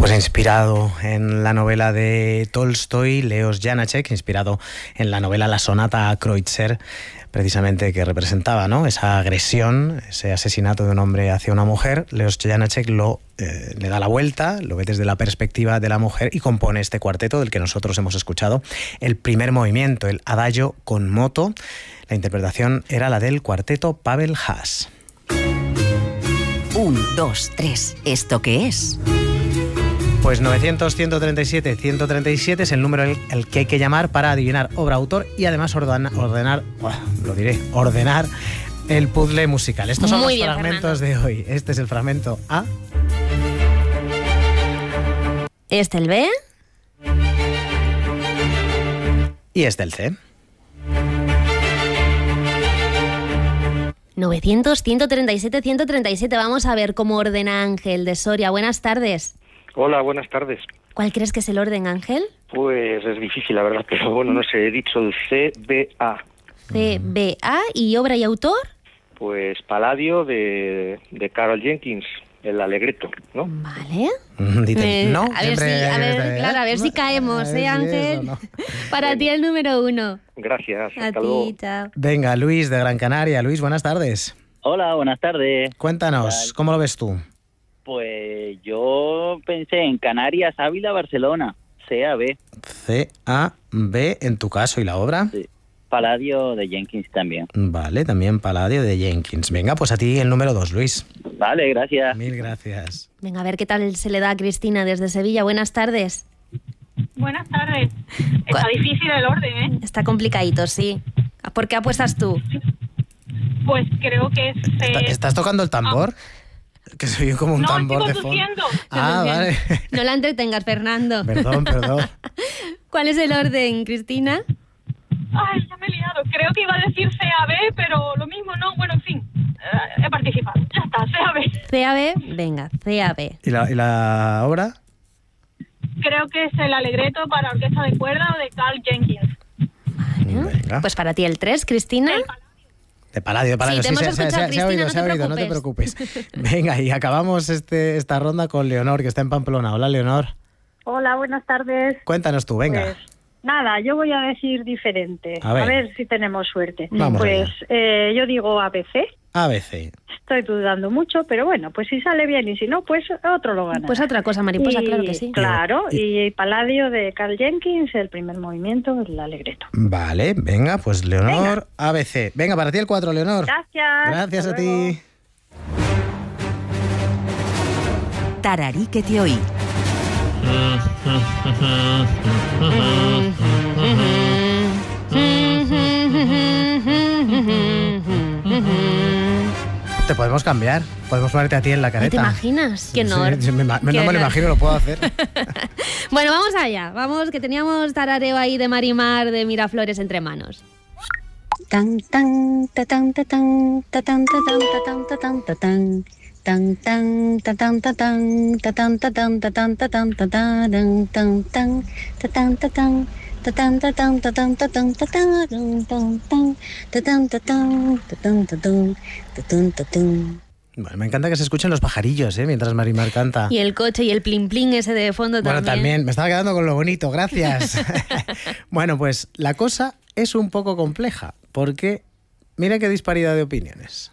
Pues inspirado en la novela de Tolstoy, Leos Janáček, inspirado en la novela La sonata a Kreutzer, precisamente que representaba, ¿no?, esa agresión, ese asesinato de un hombre hacia una mujer. Leos Janáček le da la vuelta, lo ve desde la perspectiva de la mujer y compone este cuarteto del que nosotros hemos escuchado el primer movimiento, el Adagio con moto. La interpretación era la del cuarteto Pavel Haas. 1, 2, 3. ¿Esto qué es? Pues 900-137-137 es el número el que hay que llamar para adivinar obra, autor y además ordenar el puzzle musical. Estos son los fragmentos de hoy. Este es el fragmento A. Este el B. Y este el C. 900-137-137. Vamos a ver cómo ordena Ángel de Soria. Buenas tardes. Hola, buenas tardes. ¿Cuál crees que es el orden, Ángel? Pues es difícil, la verdad, pero bueno, no sé, he dicho el CBA. CBA, ¿y obra y autor? Pues Palladio de Karl Jenkins, el Allegretto, ¿no? Vale. No, a ver si caemos, Ángel. No. Para ti el número 1. Gracias, hasta luego. Chao. Venga, Luis de Gran Canaria. Luis, buenas tardes. Hola, buenas tardes. Cuéntanos, ¿cómo lo ves tú? Pues yo pensé en Canarias, Ávila, Barcelona, CAB. CAB en tu caso, ¿y la obra? Sí. Palladio de Jenkins también. Vale, también Palladio de Jenkins. Venga, pues a ti el número 2, Luis. Vale, gracias. Mil gracias. Venga, a ver qué tal se le da a Cristina desde Sevilla. Buenas tardes. Buenas tardes. Está difícil el orden, ¿eh? Está complicadito, sí. ¿Por qué apuestas tú? Pues creo que es... ¿Estás tocando el tambor? Que soy como un tambor de fondo. Vale. No la entretengas, Fernando. Perdón. ¿Cuál es el orden, Cristina? Ay, ya me he liado. Creo que iba a decir CAB, pero lo mismo no. Bueno, en fin. He participado. Ya está, CAB. CAB, venga, CAB. ¿Y la obra? Creo que es el Allegretto para orquesta de cuerda de Karl Jenkins. Bueno, pues para ti el 3, Cristina. De Palladio. Sí, te hemos escuchado, Cristina, se ha oído, no te preocupes. Venga, y acabamos esta ronda con Leonor, que está en Pamplona. Hola, Leonor. Hola, buenas tardes. Cuéntanos tú, venga. Pues, nada, yo voy a decir diferente. A ver si tenemos suerte. Vamos pues yo digo ABC. ABC. Estoy dudando mucho, pero bueno, pues si sale bien y si no, pues otro lo gana. Pues otra cosa, mariposa, claro que sí. Claro, y Palladio de Karl Jenkins, el primer movimiento, el Allegretto. Vale, venga, pues Leonor, ABC. Venga, para ti el 4, Leonor. Gracias a ti. Tararí que te oí. Te podemos cambiar, podemos ponerte a ti en la careta. ¿Te imaginas? Qué honor. Sí, no me lo imagino, lo puedo hacer. Bueno, vamos allá, vamos, que teníamos tarareo ahí de Marimar de Miraflores entre manos. Tan tan ta tan ta tan ta tan ta tan ta tan ta tan ta tan tan tan ta tan ta tan ta tan ta tan ta tan ta tan ta tan tan tan ta tan ta tan ta tan ta tan ta tan ta tan ta tan tan tan ta tan ta tan ta tan ta tan ta tan ta tan. Bueno, me encanta que se escuchen los pajarillos, mientras Marimar canta. Y el coche y el plin plin ese de fondo también. Bueno, también, me estaba quedando con lo bonito, gracias. Bueno, pues la cosa es un poco compleja, porque mira qué disparidad de opiniones.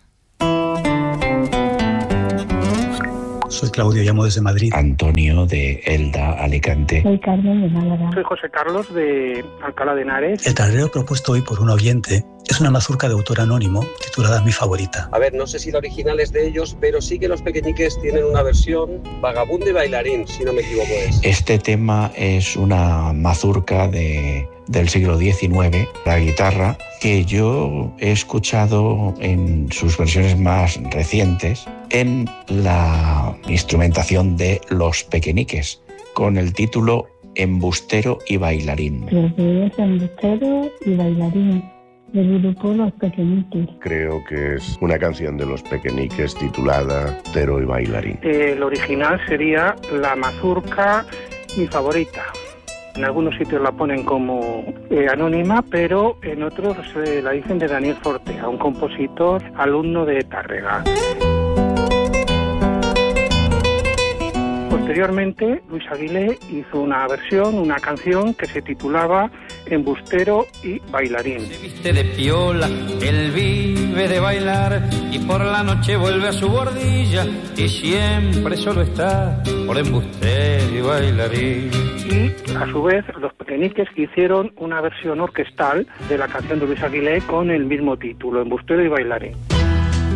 Soy Claudio, llamo desde Madrid. Antonio de Elda, Alicante. Soy Carmen de Málaga. Soy José Carlos de Alcalá de Henares. El tarareo propuesto hoy por un oyente es una mazurca de autor anónimo titulada Mi Favorita. A ver, no sé si la original es de ellos, pero sí que los Pequeñiques tienen una versión Vagabundo y Bailarín, si no me equivoco es. Este tema es una mazurca del siglo XIX, la guitarra, que yo he escuchado en sus versiones más recientes en la instrumentación de Los Pequeñiques, con el título Embustero y Bailarín. Creo que es Embustero y Bailarín, del grupo Los Pequeñiques. Creo que es una canción de Los Pequeñiques titulada Embustero y Bailarín. El original sería La Mazurca, Mi Favorita. En algunos sitios la ponen como anónima, pero en otros la dicen de Daniel Fortea, un compositor alumno de Tárrega. Pues Posteriormente, Luis Aguilé hizo una canción que se titulaba Embustero y bailarín. Se viste de piola, él vive de bailar y por la noche vuelve a su bordilla y siempre solo está por embustero y bailarín. Y a su vez los Pequeñiques hicieron una versión orquestal de la canción de Luis Aguilé con el mismo título, Embustero y bailarín.